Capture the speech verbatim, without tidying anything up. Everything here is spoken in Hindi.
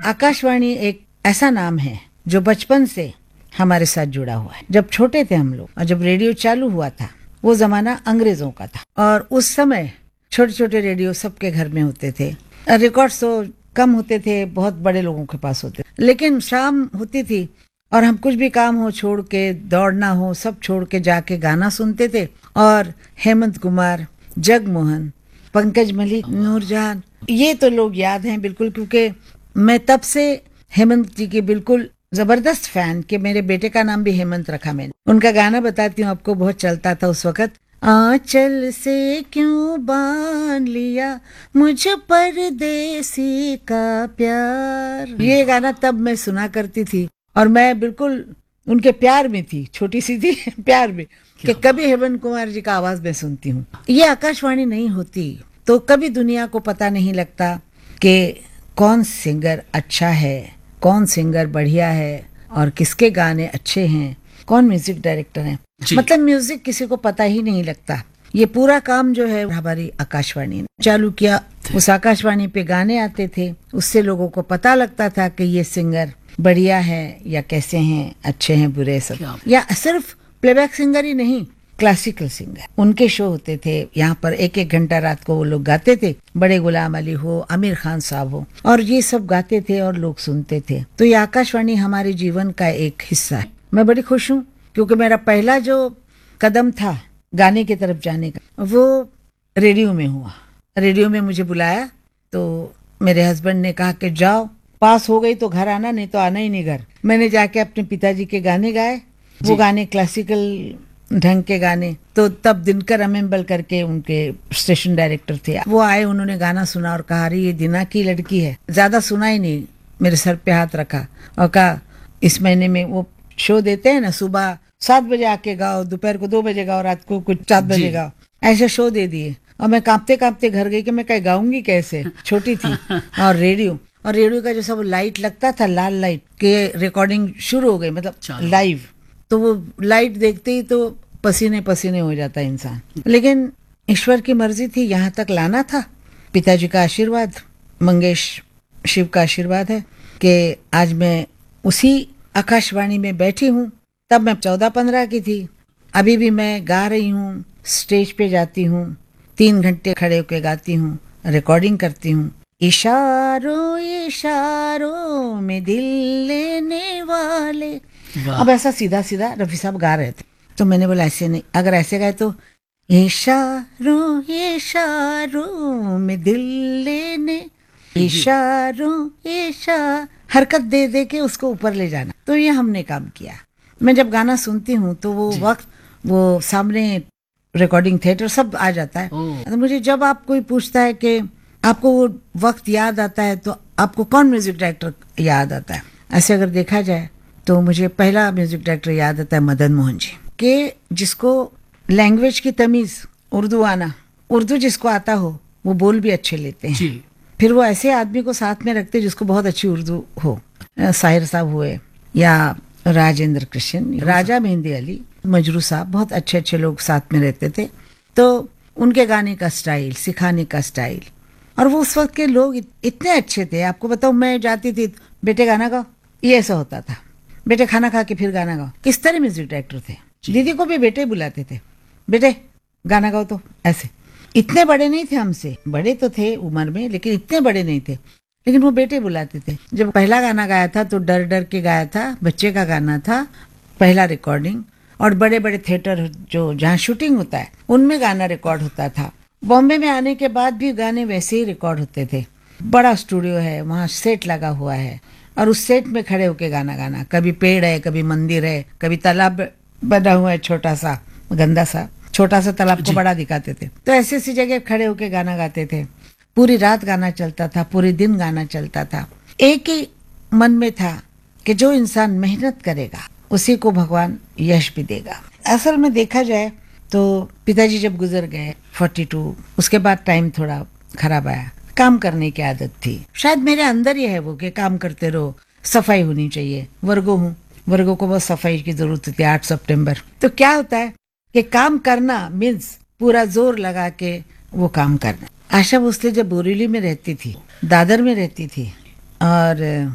आकाशवाणी एक ऐसा नाम है जो बचपन से हमारे साथ जुड़ा हुआ है। जब छोटे थे हम लोग और जब रेडियो चालू हुआ था, वो जमाना अंग्रेजों का था और उस समय छोटे छोटे रेडियो सबके घर में होते थे। रिकॉर्ड्स तो कम होते थे, बहुत बड़े लोगों के पास होते थे, लेकिन शाम होती थी और हम कुछ भी काम हो छोड़ के, दौड़ना हो सब छोड़ के जाके गाना सुनते थे। और हेमंत कुमार, जगमोहन, पंकज मलिक, नूरजहान, ये तो लोग याद हैं बिल्कुल, क्योंकि मैं तब से हेमंत जी की बिल्कुल जबरदस्त फैन कि मेरे बेटे का नाम भी हेमंत रखा मैंने। उनका गाना बताती हूँ आपको, बहुत चलता था उस वक्त। आंचल से क्यों बांध लिया मुझ परदेसी का प्यार, ये गाना तब मैं सुना करती थी और मैं बिल्कुल उनके प्यार में थी, छोटी सी थी प्यार में, कि कभी हेमंत कुमार जी का आवाज मैं सुनती हूँ। ये आकाशवाणी नहीं होती तो कभी दुनिया को पता नहीं लगता कि कौन सिंगर अच्छा है, कौन सिंगर बढ़िया है और किसके गाने अच्छे हैं, कौन म्यूजिक डायरेक्टर है। मतलब म्यूजिक किसी को पता ही नहीं लगता। ये पूरा काम जो है हमारी आकाशवाणी ने चालू किया। उस आकाशवाणी पे गाने आते थे, उससे लोगों को पता लगता था कि ये सिंगर बढ़िया है या कैसे हैं, अच्छे हैं, बुरे सब। या सिर्फ प्लेबैक सिंगर ही नहीं, क्लासिकल सिंगर, उनके शो होते थे यहाँ पर। एक एक घंटा रात को वो लोग गाते थे, बड़े गुलाम अली हो, आमिर खान साहब हो, और ये सब गाते थे और लोग सुनते थे। तो ये आकाशवाणी हमारे जीवन का एक हिस्सा है। मैं बड़ी खुश हूँ क्योंकि मेरा पहला जो कदम था गाने की तरफ जाने का, वो रेडियो में हुआ। रेडियो में मुझे बुलाया तो मेरे हस्बैंड ने कहा कि जाओ, पास हो गई तो घर आना, नहीं तो आना ही नहीं घर। मैंने जाके अपने पिताजी के गाने गाए, वो गाने क्लासिकल ढंग के गाने। तो तब दिनकर अमेम्बल करके उनके स्टेशन डायरेक्टर थे, वो आए, उन्होंने गाना सुना और कहा अरे ये दीना की लड़की है। ज्यादा सुना ही नहीं, मेरे सर पे हाथ रखा और कहा इस महीने में वो शो देते हैं ना, सुबह सात बजे आके गाओ, दोपहर को दो बजे गाओ, रात को कुछ सात बजे गाओ, ऐसे शो दे दिए। और मैं कांपते कांपते घर गई कि मैं कहीं गाऊंगी कैसे, छोटी थी। और रेडियो और रेडियो का जो सब लाइट लगता था, लाल लाइट के, रिकॉर्डिंग शुरू हो गई, मतलब लाइव, तो वो लाइट देखते ही तो पसीने पसीने हो जाता है इंसान। लेकिन ईश्वर की मर्जी थी, यहाँ तक लाना था। पिताजी का आशीर्वाद, मंगेश शिव का आशीर्वाद है कि आज मैं उसी आकाशवाणी में बैठी हूँ। तब मैं चौदह पंद्रह की थी, अभी भी मैं गा रही हूँ, स्टेज पे जाती हूँ, तीन घंटे खड़े होके गाती हूँ, रिकॉर्डिंग करती हूँ। इशारों इशारों में दिल लेने वाले, अब ऐसा सीधा सीधा रफी साहब गा रहे थे, तो मैंने बोला ऐसे नहीं, अगर ऐसे गाए तो इशारों इशारों में दिल लेने, इशारों इशार, हरकत दे दे के उसको ऊपर ले जाना। तो ये हमने काम किया। मैं जब गाना सुनती हूँ तो वो वक्त, वो सामने रिकॉर्डिंग थिएटर सब आ जाता है। तो मुझे जब आप कोई पूछता है कि आपको वो वक्त याद आता है तो आपको कौन म्यूजिक डायरेक्टर याद आता है, ऐसे अगर देखा जाए तो मुझे पहला म्यूजिक डायरेक्टर याद आता है मदन मोहन जी के, जिसको लैंग्वेज की तमीज, उर्दू आना, उर्दू जिसको आता हो वो बोल भी अच्छे लेते हैं। जी। फिर वो ऐसे आदमी को साथ में रखते जिसको बहुत अच्छी उर्दू हो, साहिर साहब हुए या राजेंद्र कृष्ण, राजा मेहंदी अली, मजरू साहब, बहुत अच्छे अच्छे लोग साथ में रहते थे। तो उनके गाने का स्टाइल, सिखाने का स्टाइल, और वो उस वक्त के लोग इतने अच्छे थे। आपको बताऊं, मैं जाती थी, बेटे गाना गाओ, ये ऐसा होता था, बेटे खाना खा के फिर गाना गाओ, इस तरह म्यूजिक डायरेक्टर थे। दीदी को भी बेटे बुलाते थे, बेटे गाना गाओ, तो ऐसे। इतने बड़े नहीं थे हमसे, बड़े तो थे उम्र में लेकिन इतने बड़े नहीं थे, लेकिन वो बेटे बुलाते थे। जब पहला गाना गाया था तो डर डर के गाया था, बच्चे का गाना था, पहला रिकॉर्डिंग। और बड़े बड़े थिएटर जो जहाँ शूटिंग होता है उनमें गाना रिकॉर्ड होता था। बॉम्बे में आने के बाद भी गाने वैसे ही रिकॉर्ड होते थे। बड़ा स्टूडियो है, वहाँ सेट लगा हुआ है और उस सेट में खड़े होके गाना गाना। कभी पेड़ है, कभी मंदिर है, कभी तालाब बना हुआ है, छोटा सा गंदा सा, छोटा सा तालाब को बड़ा दिखाते थे। तो ऐसी ऐसी जगह खड़े होके गाना गाते थे। पूरी रात गाना चलता था, पूरे दिन गाना चलता था। एक ही मन में था कि जो इंसान मेहनत करेगा उसी को भगवान यश भी देगा। असल में देखा जाए तो पिताजी जब गुजर गए बयालीस, उसके बाद टाइम थोड़ा खराब आया। काम करने की आदत थी, शायद मेरे अंदर ही है वो कि काम करते रहो, सफाई होनी चाहिए। वर्गो हूँ, वर्गो को बहुत सफाई की जरूरत होती है। आठ सितंबर तो क्या होता है कि काम करना मीन्स पूरा जोर लगा के वो काम करना। आशा भोसले जब बोरीवली में रहती थी, दादर में रहती थी, और